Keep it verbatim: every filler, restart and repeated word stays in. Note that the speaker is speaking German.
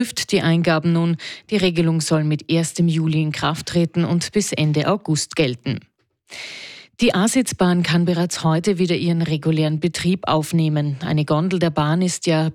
prüft die Eingaben nun. Die Regelung soll mit ersten Juli in Kraft treten und bis Ende August gelten. Die A-Sitzbahn kann bereits heute wieder ihren regulären Betrieb aufnehmen. Eine Gondel der Bahn ist ja